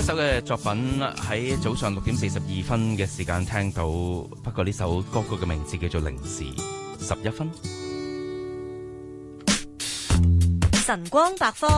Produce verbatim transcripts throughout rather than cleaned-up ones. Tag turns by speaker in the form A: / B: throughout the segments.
A: 一首嘅作品喺早上六點四十二分嘅時間聽到，不過呢首歌曲嘅名字叫做零時十一分。
B: 晨光百科。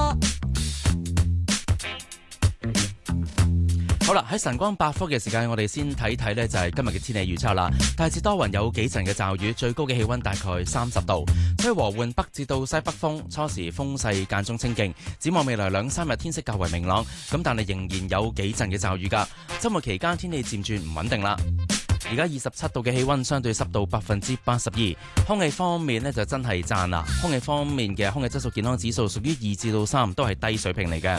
A: 好啦，喺晨光百科嘅時間，我哋先睇睇呢就係今日嘅天氣預測啦。大致多雲，有幾陣嘅驟雨，最高嘅氣溫大概三十度，吹和緩北至到西北風，初時風勢間中清勁。展望未來兩三日天色較為明朗，咁但係仍然有幾陣嘅驟雨㗎。周末期間天氣漸轉唔穩定啦。而家二十七度嘅氣溫，相對濕度百分之八十二。空氣方面呢就真係讚啦，空氣方面嘅空氣質素健康指數屬於二至到三，都係低水平嚟嘅。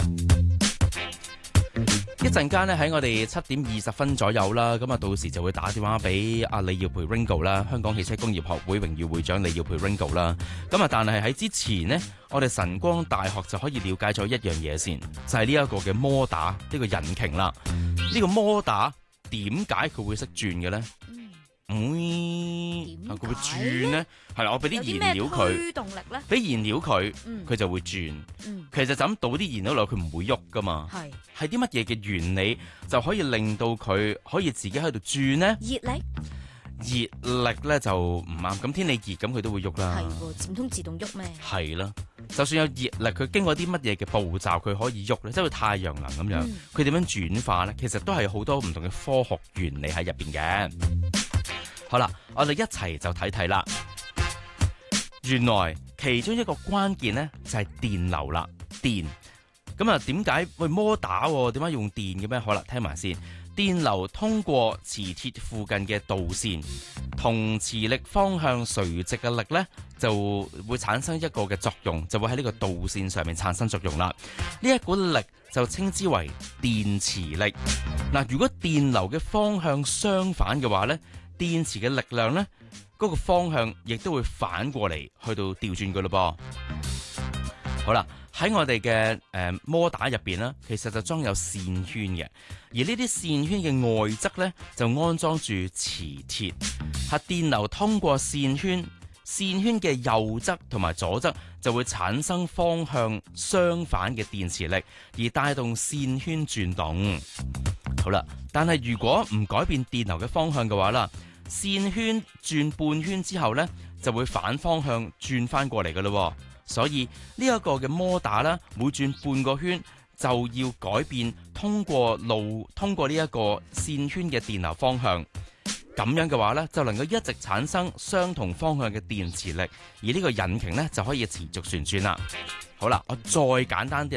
A: 一陣間咧喺我哋七點二十分左右啦，咁啊到時就會打電話俾阿李耀培 Ringo 啦，香港汽車工業學會榮譽會長李耀培 Ringo 啦。咁啊，但係喺之前呢，我哋晨光大學就可以了解咗一樣嘢先，就係呢一個嘅摩打呢個引擎啦。呢個摩打點解佢會識轉嘅咧？嗯，佢會轉咧，係啦，我俾啲燃料佢，
B: 驅動力咧，
A: 俾燃料佢，佢、
B: 嗯、
A: 就會轉。
B: 嗯、其
A: 實就咁倒啲燃料落，佢唔會喐噶嘛。係係啲乜嘢嘅原理就可以令到佢可以自己喺度轉呢？熱力，熱力咧就唔啱。咁天氣熱，咁佢都會喐啦。
B: 係喎，唔通自動喐咩？係
A: 啦，就算有熱力，佢經過啲乜嘢嘅步驟，佢可以喐咧，即係太陽能咁樣，佢點樣轉化咧？其實都係好多唔同嘅科學原理喺入邊嘅。好啦，我哋一齊就睇睇啦。原來其中一個關鍵呢，就係電流啦，電。咁啊，點解喂摩打點解用電嘅咩？好啦，聽埋先。電流通過磁鐵附近嘅導線，同磁力方向垂直嘅力呢，就會產生一個嘅作用，就會喺呢個導線上面產生作用啦。呢一股力就稱之為電磁力。嗱，如果電流嘅方向相反嘅話呢，電池嘅力量呢，嗰個方向亦都會反過嚟去到調轉㗎咯噃。好啦，喺我哋嘅誒摩打入邊呢，其實就裝有線圈嘅，而呢啲線圈嘅外側呢，就安裝住磁鐵，係電流通過線圈，線圈嘅右側同埋左側就會產生方向相反嘅電磁力，而帶動線圈轉動。好啦，但係如果唔改變電流嘅方向嘅話啦，線圈轉半圈之後呢，就會反方向轉翻過嚟噶咯。所以呢一個嘅摩打啦，每轉半個圈就要改變通過路通過呢一個線圈嘅電流方向。咁樣嘅話呢，就能夠一直產生相同方向嘅電磁力，而呢個引擎呢，就可以持續旋轉啦。好啦，我再簡單啲